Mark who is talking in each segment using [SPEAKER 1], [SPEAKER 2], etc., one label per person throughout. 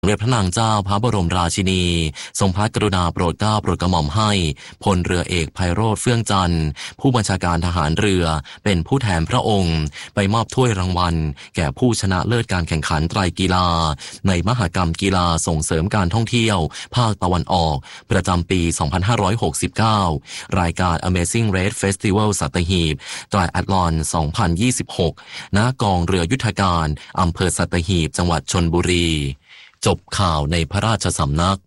[SPEAKER 1] สมเด็จพระนางเจ้าพระบรมราชินีทรงพระกรุณาโปรดเกล้าโปรดกระหม่อมให้พลเรือเอกไพโรจน์เฟื่องจันทร์ผู้บัญชาการทหารเรือเป็นผู้แทนพระองค์ไปมอบถ้วยรางวัลแก่ผู้ชนะเลิศการแข่งขันไตรกีฬาในมหกรรมกีฬาส่งเสริมการท่องเที่ยวภาคตะวันออกประจำปี 2569 รายการ Amazing Race Festival สัตหีบไตรแอธลอน 2026 ณ กองเรือยุทธการอำเภอสัตหีบจังหวัดชลบุรีจบข่าวในพระราชสำนัก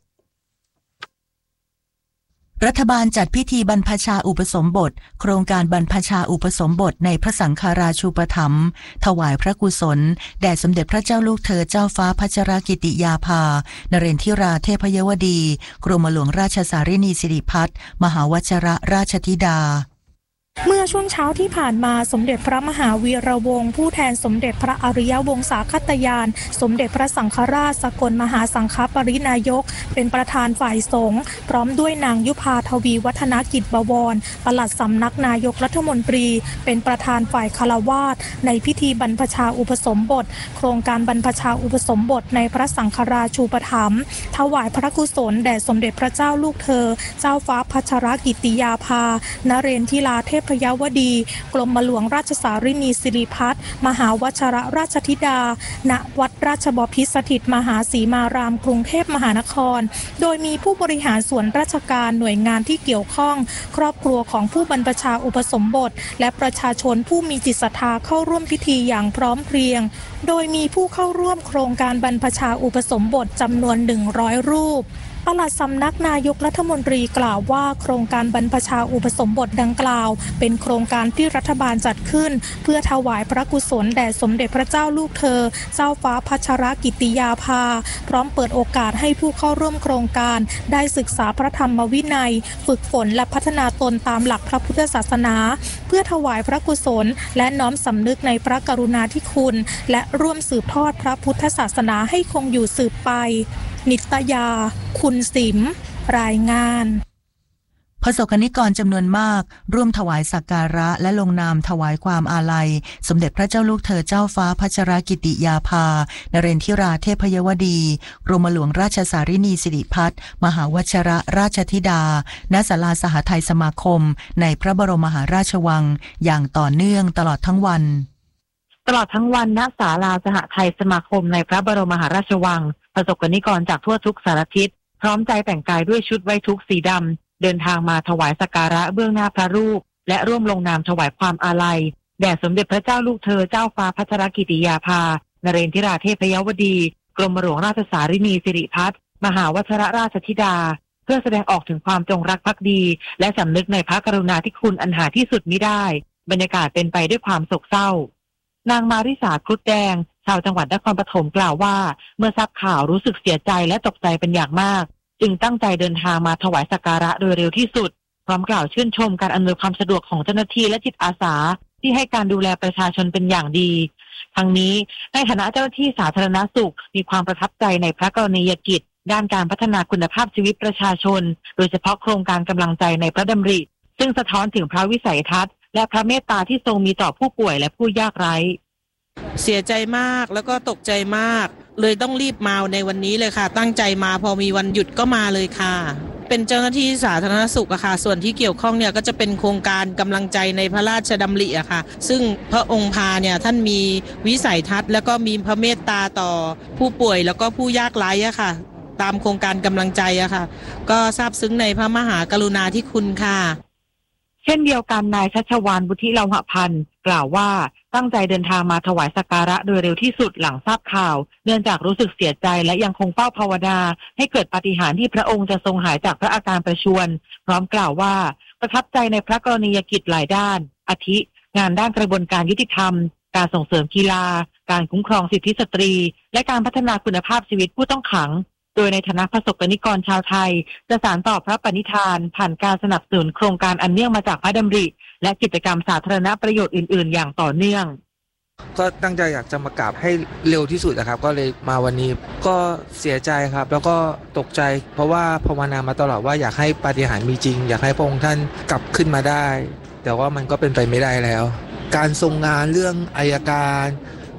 [SPEAKER 2] รัฐบาลจัดพิธีบรรพชาอุปสมบทโครงการบรรพชาอุปสมบทในพระสังฆราชูปถัมภ์ถวายพระกุศลแด่สมเด็จพระเจ้าลูกเธอเจ้าฟ้าพัชรกิติยาภานเรนทิราเทพยวดีกรมหลวงราชสารินีสิริพัฒน์มหาวชิรราชธิดา
[SPEAKER 3] เมื่อช่วงเช้าที่ผ่านมาสมเด็จพระมหาวีระวงศ์ผู้แทนสมเด็จพระอริยวงศาคตยานสมเด็จพระสังฆราชสกลมหาสังฆปรินายกเป็นประธานฝ่ายสงฆ์พร้อมด้วยนางยุพาทวีวัฒนกิจบวรปลัดสำนักนายกรัฐมนตรีเป็นประธานฝ่ายฆราวาสในพิธีบรรพชาอุปสมบทโครงการบรรพชาอุปสมบทในพระสังฆราชูปถัมภ์ถวายพระกุศลแด่สมเด็จพระเจ้าลูกเธอเจ้าฟ้าพัชรกิติยาภานเรนทิราเทพยวดีกรมหลวงราชสารินีสิริพัฒน์มหาวชิรราชธิดาณวัดราชบพิตรสถิตมหาสีมารามกรุงเทพมหานครโดยมีผู้บริหารส่วนราชการหน่วยงานที่เกี่ยวข้องครอบครัวของผู้บรรพชาอุปสมบทและประชาชนผู้มีจิตศรัทธาเข้าร่วมพิธีอย่างพร้อมเพรียงโดยมีผู้เข้าร่วมโครงการบรรพชาอุปสมบทจำนวน100รูปปลัดสำนักนายกรัฐมนตรีกล่าวว่าโครงการบรรพชาอุปสมบทดังกล่าวเป็นโครงการที่รัฐบาลจัดขึ้นเพื่อถวายพระกุศลแด่สมเด็จพระเจ้าลูกเธอเจ้าฟ้าพัชรกิติยาภาพร้อมเปิดโอกาสให้ผู้เข้าร่วมโครงการได้ศึกษาพระธรรมวินัยฝึกฝนและพัฒนาตนตามหลักพระพุทธศาสนาเพื่อถวายพระกุศลและน้อมสำนึกในพระกรุณาธิคุณและร่วมสืบทอดพระพุทธศาสนาให้คงอยู่สืบไปนิตยาคุณสิมรายงาน
[SPEAKER 2] ประสบกนิกรจำนวนมากร่วมถวายสักการะและลงนามถวายความอาลัยสมเด็จพระเจ้าลูกเธอเจ้าฟ้าพัชรกิติยาภานเรนทิราเทพยวดีกรมหลวงราชสารินีสิริพัฒน์มหาวชิรราชธิดาณศาลาสหทัยสมาคมในพระบรมมหาราชวังอย่างต่อเนื่องตลอดทั้งวัน
[SPEAKER 4] ณศาลาสหทัยสมาคมในพระบรมมหาราชวังประสบกนิกรจากทั่วทุกสารทิศพร้อมใจแต่งกายด้วยชุดไว้ทุกข์สีดำเดินทางมาถวายสักการะเบื้องหน้าพระรูปและร่วมลงนามถวายความอาลัยแด่สมเด็จพระเจ้าลูกเธอเจ้าฟ้าพัชรกิติยาภานเรนทิราเทพยวดีกรมหลวงราชสารินีสิริพัฒน์มหาวชิรราชธิดาเพื่อแสดงออกถึงความจงรักภักดีและสำนึกในพระกรุณาธิคุณอันหาที่สุดมิได้บรรยากาศเป็นไปด้วยความโศกเศร้านางมาริสาครุฑแดงชาวจังหวัดนครปฐมกล่าวว่าเมื่อทราบข่าวรู้สึกเสียใจและตกใจเป็นอย่างมากจึงตั้งใจเดินทางมาถวายสักการะโดยเร็วที่สุดพร้อมกล่าวชื่นชมการอำนวยความสะดวกของเจ้าหน้าที่และจิตอาสาที่ให้การดูแลประชาชนเป็นอย่างดีทั้งนี้ในฐานะเจ้าหน้าที่สาธารณสุขมีความประทับใจในพระกรณียกิจด้านการพัฒนาคุณภาพชีวิตประชาชนโดยเฉพาะโครงการกำลังใจในพระดำริซึ่งสะท้อนถึงพระวิสัยทัศน์และพระเมตตาที่ทรงมีต่อผู้ป่วยและผู้ยากไร้
[SPEAKER 5] เสียใจมากแล้วก็ตกใจมากเลยต้องรีบมาในวันนี้เลยค่ะตั้งใจมาพอมีวันหยุดก็มาเลยค่ะเป็นเจ้าหน้าที่สาธารณสุขอะค่ะส่วนที่เกี่ยวข้องเนี่ยก็จะเป็นโครงการกำลังใจในพระราชดำริอะค่ะซึ่งพระองค์พาเนี่ยท่านมีวิสัยทัศน์แล้วก็มีพระเมตตาต่อผู้ป่วยแล้วก็ผู้ยากไร้อะค่ะตามโครงการกำลังใจอะค่ะก็ซาบซึ้งในพระมหากรุณาธิคุณค่ะ
[SPEAKER 4] เช่นเดียวกันนายชัชวาลวุฒิเลาหพันธ์กล่าวว่าตั้งใจเดินทางมาถวายสักการะโดยเร็วที่สุดหลังทราบข่าวเนื่องจากรู้สึกเสียใจและยังคงเฝ้าภาวนาให้เกิดปาฏิหาริย์ที่พระองค์จะทรงหายจากพระอาการประชวรพร้อมกล่าวว่าประทับใจในพระกรณียกิจหลายด้านอาทิงานด้านกระบวนการยุติธรรมการส่งเสริมกีฬาการคุ้มครองสิทธิสตรีและการพัฒนาคุณภาพชีวิตผู้ต้องขังโดยในฐานะประสบกนิกรชาวไทยจะสานต่อพระปณิธานผ่านการสนับสนุนโครงการอันเนื่องมาจากพระดำริและกิจกรรมสาธารณประโยชน์อื่นๆอย่างต่อเนื่อง
[SPEAKER 6] ก็ตั้งใจอยากจะมากราบให้เร็วที่สุดนะครับก็เลยมาวันนี้ก็เสียใจครับแล้วก็ตกใจเพราะว่าภาวนามาตลอดว่าอยากให้ปาฏิหาริย์มีจริงอยากให้พระองค์ท่านกลับขึ้นมาได้แต่ว่ามันก็เป็นไปไม่ได้แล้วการทรงงานเรื่องอัยการ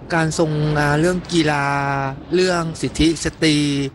[SPEAKER 6] การทรงงานเรื่องกีฬาเรื่องสิทธิสตรี